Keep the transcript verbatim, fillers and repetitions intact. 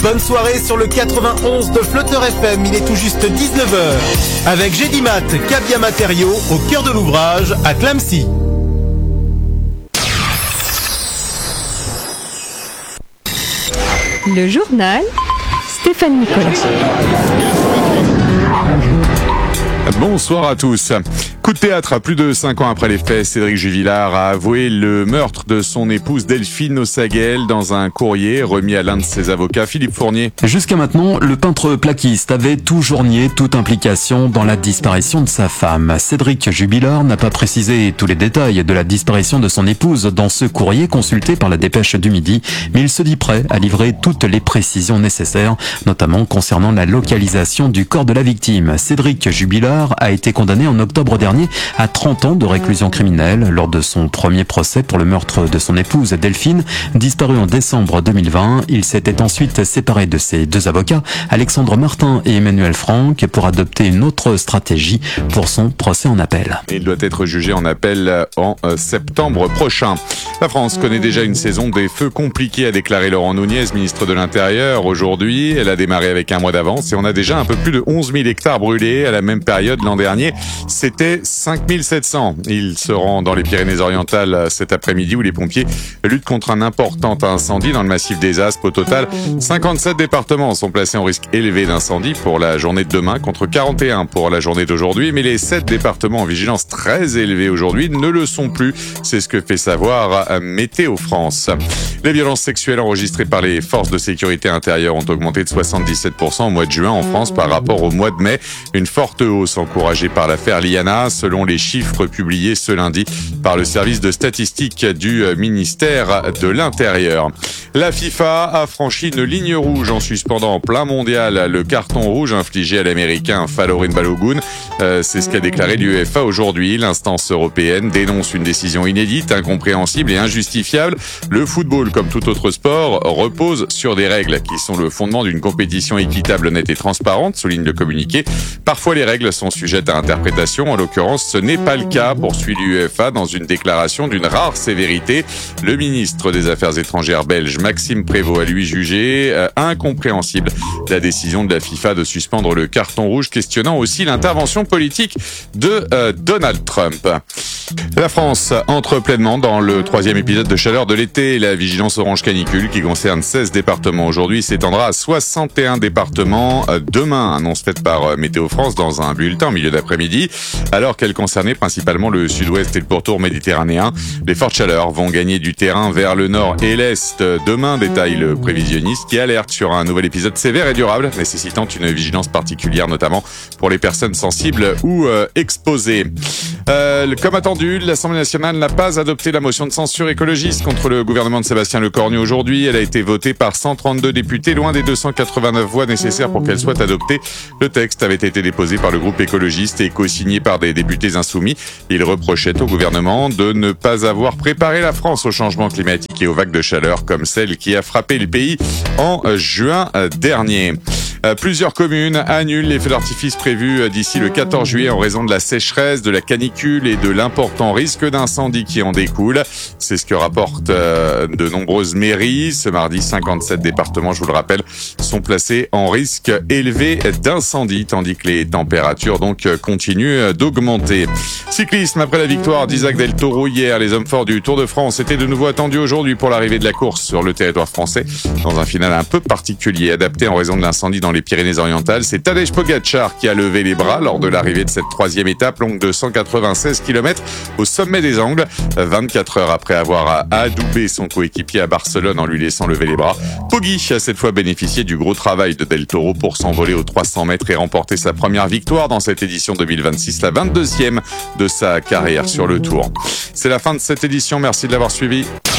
bonne soirée sur le quatre-vingt-onze de Flutter F M, il est tout juste dix-neuf heures. Avec Gédimat, Cabia Matériaux, au cœur de l'ouvrage, à Clamecy. Le journal, Stéphane Nicolas. Bonsoir à tous. Coup de théâtre, à plus de cinq ans après les faits, Cédric Jubilard a avoué le meurtre de son épouse Delphine Ossaguel dans un courrier remis à l'un de ses avocats, Philippe Fournier. Jusqu'à maintenant, le peintre plaquiste avait toujours nié toute implication dans la disparition de sa femme. Cédric Jubilard n'a pas précisé tous les détails de la disparition de son épouse dans ce courrier consulté par la Dépêche du Midi, mais il se dit prêt à livrer toutes les précisions nécessaires, notamment concernant la localisation du corps de la victime. Cédric Jubilard a été condamné en octobre dernier à trente ans de réclusion criminelle lors de son premier procès pour le meurtre de son épouse Delphine, disparue en décembre deux mille vingt. Il s'était ensuite séparé de ses deux avocats, Alexandre Martin et Emmanuel Franck, pour adopter une autre stratégie pour son procès en appel. Il doit être jugé en appel en septembre prochain. La France connaît déjà une saison des feux compliqués, a déclaré Laurent Nunez, ministre de l'Intérieur. Aujourd'hui, elle a démarré avec un mois d'avance et on a déjà un peu plus de onze mille hectares brûlés. À la même période l'an dernier, c'était cinq mille sept cents. Ils se rendent dans les Pyrénées-Orientales cet après-midi où les pompiers luttent contre un important incendie dans le massif des Aspres. Au total, cinquante-sept départements sont placés en risque élevé d'incendie pour la journée de demain contre quarante et un pour la journée d'aujourd'hui. Mais les sept départements en vigilance très élevée aujourd'hui ne le sont plus. C'est ce que fait savoir Météo France. Les violences sexuelles enregistrées par les forces de sécurité intérieure ont augmenté de soixante-dix-sept pour cent au mois de juin en France par rapport au mois de mai. Une forte hausse encouragée par l'affaire Liana, selon les chiffres publiés ce lundi par le service de statistique du ministère de l'Intérieur. La FIFA a franchi une ligne rouge en suspendant en plein mondial le carton rouge infligé à l'Américain Falorin Balogun. Euh, c'est ce qu'a déclaré l'UEFA aujourd'hui. L'instance européenne dénonce une décision inédite, incompréhensible et injustifiable. Le football, comme tout autre sport, repose sur des règles qui sont le fondement d'une compétition équitable, nette et transparente, souligne le communiqué. Parfois, les règles sont sujettes à interprétation. En l'occurrence, ce n'est pas le cas, poursuit l'UEFA dans une déclaration d'une rare sévérité. Le ministre des Affaires étrangères belge, Maxime Prévost, a lui jugé euh, incompréhensible la décision de la FIFA de suspendre le carton rouge, questionnant aussi l'intervention politique de euh, Donald Trump. La France entre pleinement dans le troisième épisode de chaleur de l'été. La vigilance orange canicule qui concerne seize départements aujourd'hui s'étendra à soixante et un départements demain, annonce faite par Météo France dans un bulletin au milieu d'après-midi, alors qu'elle concernait principalement le sud-ouest et le pourtour méditerranéen. Les fortes chaleurs vont gagner du terrain vers le nord et l'est demain, détaille le prévisionniste qui alerte sur un nouvel épisode sévère et durable, nécessitant une vigilance particulière notamment pour les personnes sensibles ou euh, exposées. Euh, comme attendu, l'Assemblée nationale n'a pas adopté la motion de censure écologiste contre le gouvernement de Sébastien Lecornu aujourd'hui. Elle a été votée par cent trente-deux députés, loin des deux cent quatre-vingt-neuf voix nécessaires pour qu'elle soit adoptée. Le texte avait été déposé par le groupe écologiste et co-signé par des députés insoumis. Il reprochait au gouvernement de ne pas avoir préparé la France au changement climatique et aux vagues de chaleur comme celle qui a frappé le pays en juin dernier. Plusieurs communes annulent les feux d'artifice prévus d'ici le quatorze juillet en raison de la sécheresse, de la canicule et de l'important risque d'incendie qui en découle. C'est ce que rapportent de nombreuses mairies. Ce mardi, cinquante-sept départements, je vous le rappelle, sont placés en risque élevé d'incendie, tandis que les températures donc continuent d'augmenter. Cyclisme, après la victoire d'Isaac Del Toro hier, les hommes forts du Tour de France étaient de nouveau attendus aujourd'hui pour l'arrivée de la course sur le territoire français dans un final un peu particulier, adapté en raison de l'incendie dans les Pyrénées-Orientales. C'est Tadej Pogacar qui a levé les bras lors de l'arrivée de cette troisième étape longue de cent quatre-vingt-seize kilomètres au sommet des Angles. vingt-quatre heures après avoir adoubé son coéquipier à Barcelone en lui laissant lever les bras, Poggi a cette fois bénéficié du gros travail de Del Toro pour s'envoler aux trois cents mètres et remporter sa première victoire dans cette édition deux mille vingt-six, la vingt-deuxième de sa carrière sur le Tour. C'est la fin de cette édition, merci de l'avoir suivi.